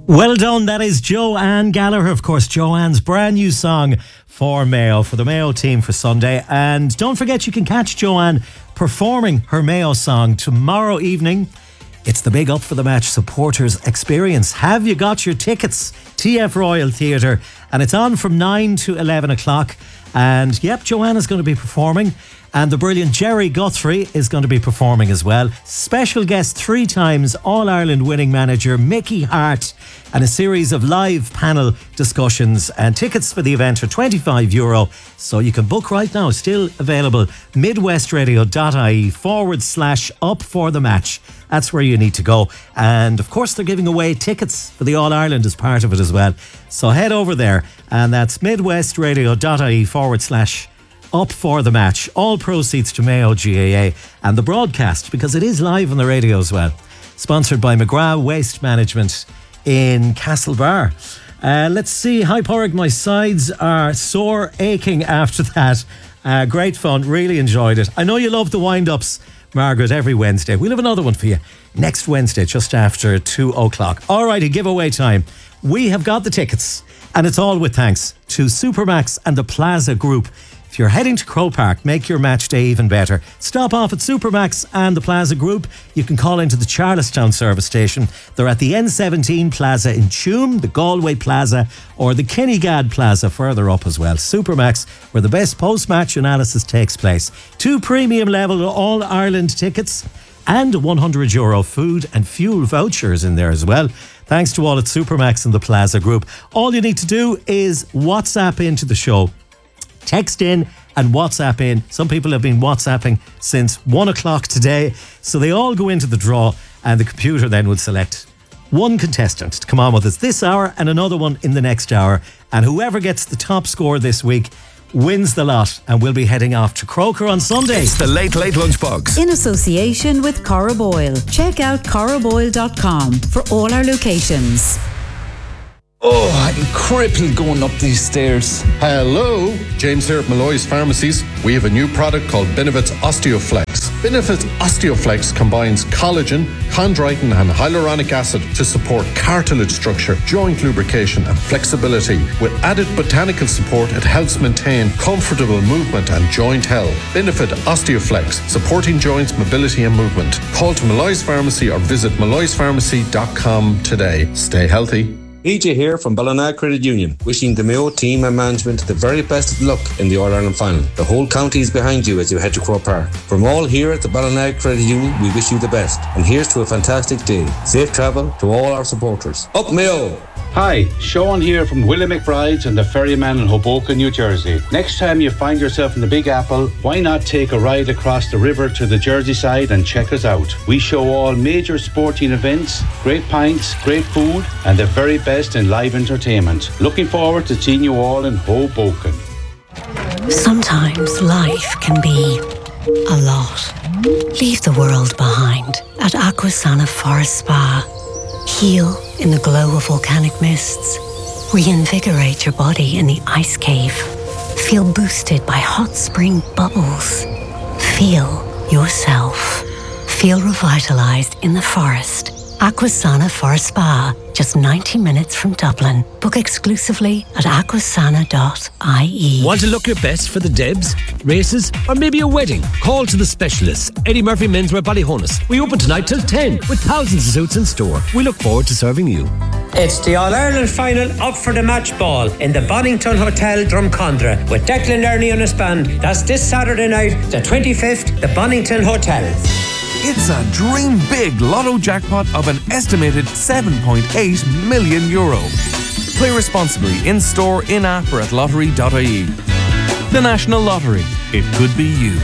Well done. That is Joanne Gallagher. Of course, Joanne's brand new song for Mayo, for the Mayo team for Sunday. And don't forget, you can catch Joanne performing her Mayo song tomorrow evening. It's the Big Up for the Match supporters experience. Have you got your tickets? TF Royal Theatre. And it's on from 9 to 11 o'clock. And yep, Joanne is going to be performing. And the brilliant Jerry Guthrie is going to be performing as well. Special guest 3 times All-Ireland winning manager Mickey Hart, and a series of live panel discussions. And tickets for the event are €25. So you can book right now. Still available. midwestradio.ie/up for the match. That's where you need to go. And of course, they're giving away tickets for the All-Ireland as part of it as well. So head over there, and that's midwestradio.ie/up for the match. All proceeds to Mayo GAA, and the broadcast, because it is live on the radio as well, sponsored by McGrath Waste Management in Castlebar. Let's see, High Porrig, my sides are sore, aching after that. Great fun, really enjoyed it. I know you love the wind-ups, Margaret, every Wednesday. We'll have another one for you next Wednesday, just after 2 o'clock. Alrighty, giveaway time. We have got the tickets, and it's all with thanks to Supermax and the Plaza Group. If you're heading to Croke Park, make your match day even better. Stop off at Supermax and the Plaza Group. You can call into the Charlestown service station. They're at the N17 Plaza in Tuam, the Galway Plaza, or the Kinnegad Plaza further up as well. Supermax, where the best post-match analysis takes place. 2 premium level All-Ireland tickets and €100 food and fuel vouchers in there as well. Thanks to all at Supermax and the Plaza Group. All you need to do is WhatsApp into the show. Text in and WhatsApp in. Some people have been WhatsApping since 1 o'clock today. So they all go into the draw, and the computer then will select one contestant to come on with us this hour and another one in the next hour. And whoever gets the top score this week wins the lot, and we'll be heading off to Croker on Sunday. It's the Late Late Lunchbox. In association with Cora Boyle. Check out coraboyle.com for all our locations. Oh, I'm crippled going up these stairs. Hello, James here at Malloy's Pharmacies. We have a new product called Benefits Osteoflex. Benefits Osteoflex combines collagen, chondroitin and hyaluronic acid to support cartilage structure, joint lubrication and flexibility. With added botanical support, it helps maintain comfortable movement and joint health. Benefit Osteoflex, supporting joints, mobility and movement. Call to Malloy's Pharmacy or visit malloyspharmacy.com today. Stay healthy. PJ here from Ballina Credit Union, wishing the Mayo team and management the very best of luck in the All-Ireland final. The whole county is behind you as you head to Croke Park. From all here at the Ballina Credit Union, we wish you the best. And here's to a fantastic day. Safe travel to all our supporters. Up Mayo! Hi, Sean here from Willie McBride's and the Ferryman in Hoboken, New Jersey. Next time you find yourself in the Big Apple, why not take a ride across the river to the Jersey side and check us out? We show all major sporting events, great pints, great food, and the very best in live entertainment. Looking forward to seeing you all in Hoboken. Sometimes life can be a lot. Leave the world behind at Aquasana Forest Spa. Heal in the glow of volcanic mists. Reinvigorate your body in the ice cave. Feel boosted by hot spring bubbles. Feel yourself. Feel revitalized in the forest. Aquasana Forest Spa, just 90 minutes from Dublin. Book exclusively at aquasana.ie. Want to look your best for the Debs, races, or maybe a wedding? Call to the specialists. Eddie Murphy Menswear Ballyhonus. We open tonight till 10 with thousands of suits in store. We look forward to serving you. It's the All-Ireland final up for the match ball in the Bonington Hotel, Drumcondra, with Declan Learney on his band. That's this Saturday night, the 25th, the Bonington Hotel. It's a dream big lotto jackpot of an estimated €7.8 million. Play responsibly in store, in app or at lottery.ie. The National Lottery. It could be you.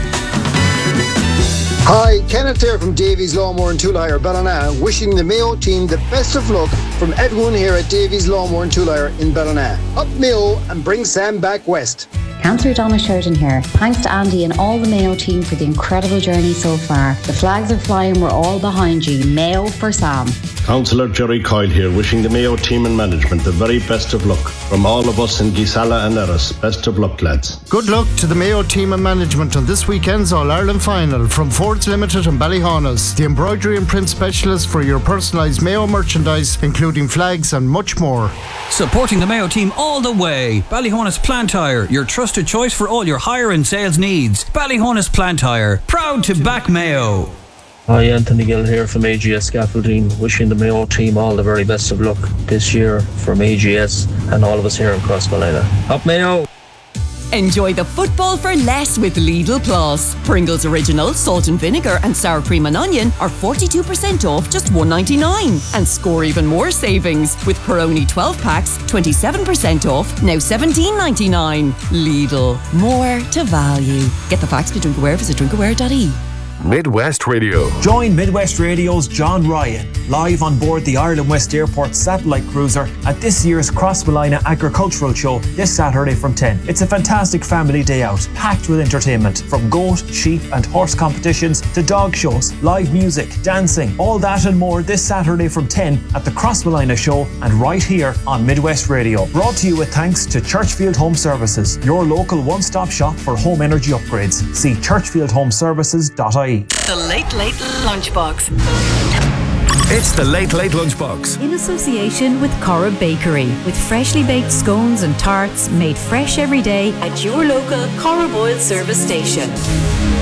Hi, Kenneth here from Davies Lawnmower and Tool Hire, Ballina, wishing the Mayo team the best of luck from everyone here at Davies Lawnmower and Tool Hire in Ballina. Up Mayo and bring Sam back west. Councillor Donna Sheridan here. Thanks to Andy and all the Mayo team for the incredible journey so far. The flags are flying, we're all behind you. Mayo for Sam. Councillor Jerry Coyle here, wishing the Mayo team and management the very best of luck. From all of us in Gisala and Erris, best of luck, lads. Good luck to the Mayo team and management on this weekend's All-Ireland final from Fords Limited and Ballyhaunis, the embroidery and print specialist for your personalised Mayo merchandise, including flags and much more. Supporting the Mayo team all the way. Ballyhaunis Plant Hire, your trusted choice for all your hire and sales needs. Ballyhaunis Plant Hire, proud to back Mayo. Hi, Anthony Gill here from AGS Scaffolding, wishing the Mayo team all the very best of luck this year from AGS and all of us here in Crossmolina. Up Mayo! Enjoy the football for less with Lidl Plus. Pringles Original, salt and vinegar and sour cream and onion are 42% off just $1.99. And score even more savings with Peroni 12 packs, 27% off, now $17.99. Lidl, more to value. Get the facts to Drinkaware, visit drinkaware.ie. Midwest Radio. Join Midwest Radio's John Ryan live on board the Ireland West Airport satellite cruiser at this year's Crossmolina Agricultural Show this Saturday from 10. It's a fantastic family day out, packed with entertainment from goat, sheep and horse competitions to dog shows, live music, dancing, all that and more this Saturday from 10 at the Crossmolina Show and right here on Midwest Radio. Brought to you with thanks to Churchfield Home Services, your local one-stop shop for home energy upgrades. See churchfieldhomeservices.ie. The Late Late Lunchbox. It's the Late Late Lunchbox. In association with Corrib Bakery, with freshly baked scones and tarts made fresh every day at your local Corrib Oil service station.